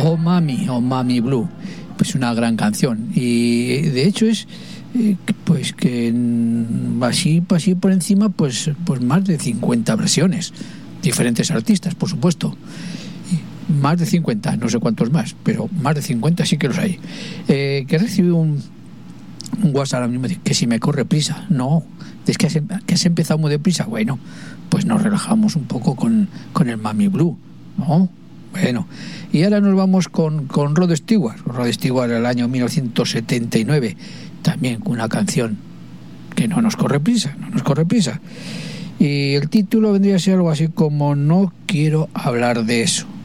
Oh Mami Blue, pues una gran canción, y de hecho es pues que así por encima pues más de 50 versiones, diferentes artistas, por supuesto, más de 50, no sé cuántos más, pero más de 50 sí que los hay. Que recibí un WhatsApp ahora mismo que si me corre prisa. No, es que has empezado muy deprisa. Bueno, pues nos relajamos un poco con el Mami Blue, ¿no? Bueno, y ahora nos vamos con Rod Stewart. Rod Stewart del año 1979, también con una canción que no nos corre prisa. Y el título vendría a ser algo así como No quiero hablar de eso.